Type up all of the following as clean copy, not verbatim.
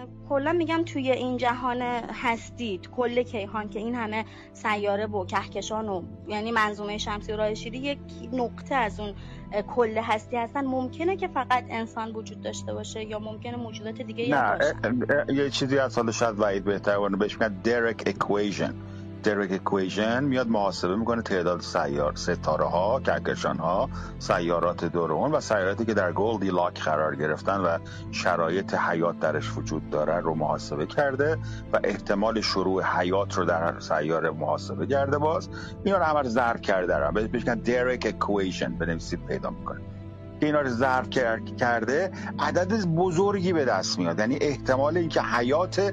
کلا میگم توی این جهان هستی، کل کیهان که این همه سیاره و کهکشان و یعنی منظومه شمسی و راه شیری یک نقطه از اون کل هستی هستن، ممکنه که فقط انسان وجود داشته باشه یا ممکنه موجودات دیگه هم باشن؟ یه چیزی از حالا شاید وحید بهتر ونه بهش میگن دریک اکویژن. دریک اکویژن میاد محاسبه میکنه تعداد ستاره ها، کهکشان ها، سیارات دور اون و سیاراتی که در گولدی لاک قرار گرفتن و شرایط حیات درش وجود داره رو محاسبه کرده و احتمال شروع حیات رو در سیاره محاسبه کرده. باز اینا رو همه ضرب کرده، بهش میگن دریک اکویژن، بنویسید پیدا میکنه که اینا رو ضرب کرده عدد بزرگی به دست میاد. یعنی احتمال اینکه حیات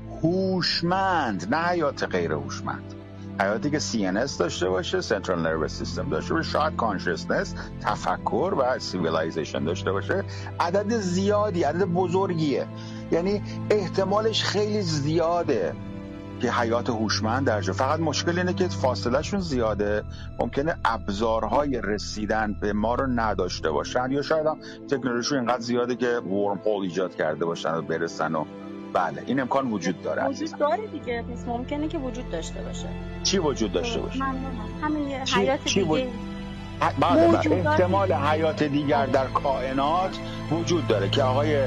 هوشمند، نه حیات غیر هوشمند، حیاتی که CNS داشته باشه، Central Nervous System داشته باشه، شاید Consciousness، تفکر و Civilization داشته باشه، عدد زیادی، عدد بزرگیه. یعنی احتمالش خیلی زیاده که حیات هوشمند درجا. فقط مشکل اینه که فاصله شون زیاده، ممکنه ابزارهای رسیدن به ما رو نداشته باشن یا شاید هم تکنولوژیشون اینقدر زیاده که ورم هول ایجاد کرده باشن و برسن و بله این امکان وجود داره. وجود داره دیگه، پس ممکنه که وجود داشته باشه. چی وجود داشته باشه؟ همین حیات دیگه. بله احتمال حیات دیگر در کائنات وجود داره که آقای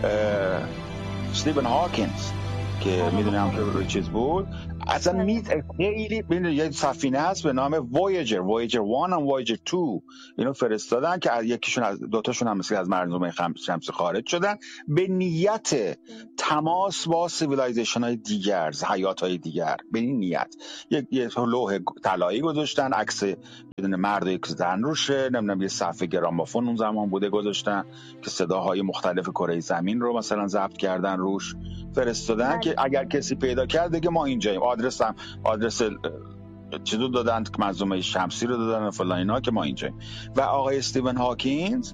استیون هاکینز که میدونم که روی چیز بود اصلا خیلی یه سفینه هست به نام Voyager 1 و Voyager 2 اینو فرستادن که یکیشون از دوتاشون هم از منظومه شمسی خارج شدن به نیت تماس با سیویلایزیشن های دیگر، حیات های دیگر. به این نیت یه لوح طلایی گذاشتن، عکس بدون مرد و یک زن روشه، نمیدونم یه صفحه گرامافون اون زمان بوده گذاشتن که صداهای مختلف کره زمین رو مثلا ضبط کردن روش فرستادن که اگر کسی پیدا کرده که ما اینجاییم، آدرس چیزو دادن که منظومه شمسی رو دادن و فلان اینا که ما اینجاییم. و آقای استیون هاکینز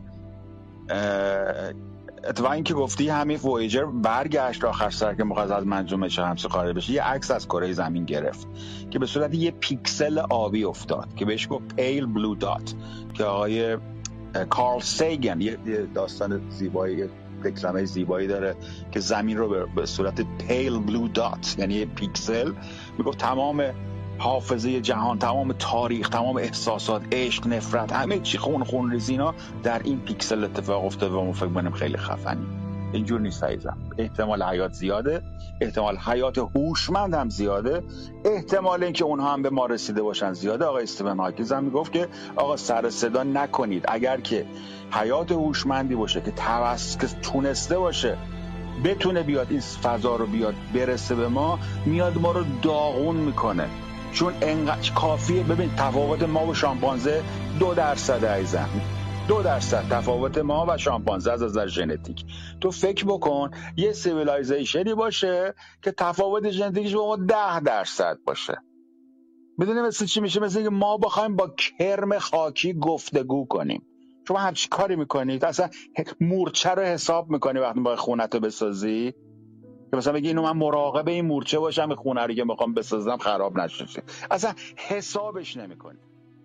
اتفاقا این که گفتی همین وویجر برگشت آخر سر که مخواست از منظومه شمسی خارج بشه، یه عکس از کره زمین گرفت که به صورت یه پیکسل آبی افتاد که بهش گفت پیل بلو دات که آقای کارل سیگن یه داستان زیبایی، دکلمه زیبایی داره که زمین رو به صورت پیل بلو دات یعنی یه پیکسل میگفت تمام حافظه جهان، تمام تاریخ، تمام احساسات، عشق، نفرت، همه چی، خون ریزی اینا در این پیکسل اتفاق افتاد و ما فکر کنیم خیلی خفنی. اینجور نیست عزیزم. احتمال حیات زیاده، احتمال حیات هوشمند هم زیاده، احتمال اینکه اونها هم به ما رسیده باشن زیاده. آقای استیون هاکینز هم میگفت که آقا سر صدا نکنید، اگر که حیات هوشمندی باشه که تونسته باشه بتونه بیاد این فضا رو بیاد برسه به ما، میاد ما رو داغون میکنه. چون انقدر کافیه. ببین تفاوت ما و شامپانزه 2% عزیزم، 2% تفاوت ما و شامپانزه از نظر ژنتیک. تو فکر بکن یه سیویلایزیشنی باشه که تفاوت ژنتیکش با ما 10% باشه. میدونی مثل چی میشه؟ مثل اینکه ما بخوایم با کرم خاکی گفتگو کنیم. شما همچی کاری میکنید؟ اصلا مورچه رو حساب میکنی وقتی باید خونتو بسازی؟ که مثلا بگی اینو من مراقب این مورچه باشم خونه رو که میخوام بسازم خراب نشه. اصلا حسابش نمیکنی.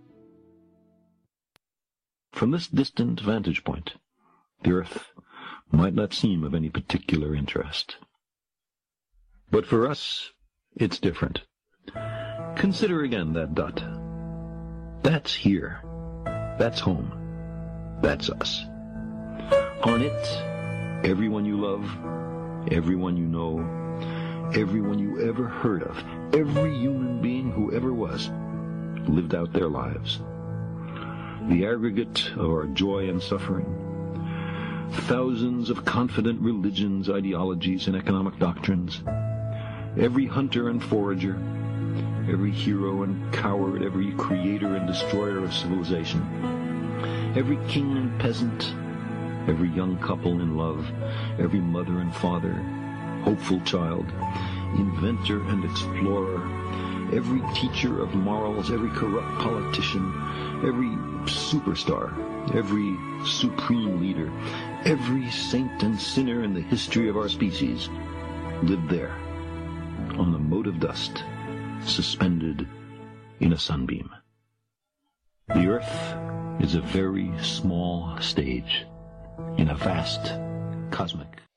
From this distant vantage point, the Earth might not seem of any particular interest. But for us, it's different. Consider again that dot. That's here. That's home. That's us. On it, everyone you love, everyone you know, everyone you ever heard of, every human being who ever was, lived out their lives. The aggregate of our joy and suffering, thousands of confident religions, ideologies, and economic doctrines, every hunter and forager, every hero and coward, every creator and destroyer of civilization, every king and peasant, every young couple in love, every mother and father, hopeful child, inventor and explorer, every teacher of morals, every corrupt politician, every superstar, every supreme leader, every saint and sinner in the history of our species lived there, on the mote of dust, suspended in a sunbeam. The Earth is a very small stage in a vast cosmic